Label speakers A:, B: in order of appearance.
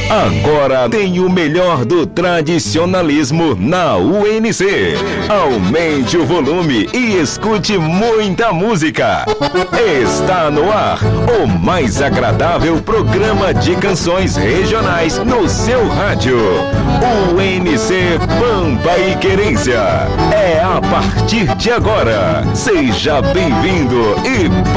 A: Agora tem o melhor do tradicionalismo na UNC. Aumente o volume e escute muita música. Está no ar o mais agradável programa de canções regionais no seu rádio. UNC Pampa e Querência. É a partir de agora. Seja bem-vindo e